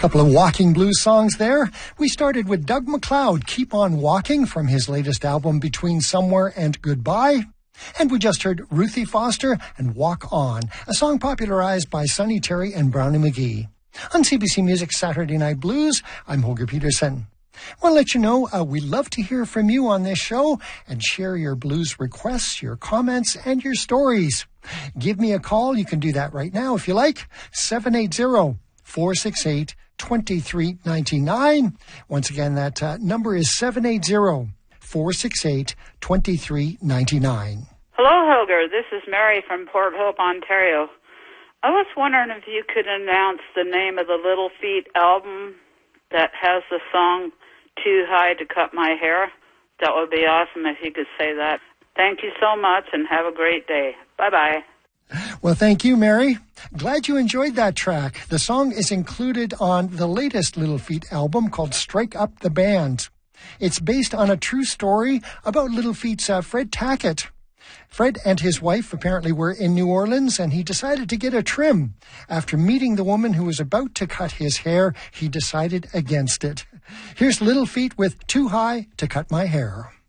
Couple of walking blues songs there. We started with Doug MacLeod, Keep On Walking, from his latest album Between Somewhere and Goodbye. And we just heard Ruthie Foster and Walk On, a song popularized by Sonny Terry and Brownie McGee. On CBC Music Saturday Night Blues, I'm Holger Peterson. I want to let you know we love to hear from you on this show and share your blues requests, your comments, and your stories. Give me a call. You can do that right now if you like. 780-468-2399. Once again, that number is 780-468-2399. Hello, Holger. This is Mary from Port Hope, Ontario. I was wondering if you could announce the name of the Little Feat album that has the song Too High to Cut My Hair. That would be awesome if you could say that. Thank you so much and have a great day. Bye-bye. Well, thank you, Mary. Glad you enjoyed that track. The song is included on the latest Little Feat album called Strike Up the Band. It's based on a true story about Little Feat's Fred Tackett. Fred and his wife apparently were in New Orleans, and he decided to get a trim. After meeting the woman who was about to cut his hair, he decided against it. Here's Little Feat with Too High to Cut My Hair.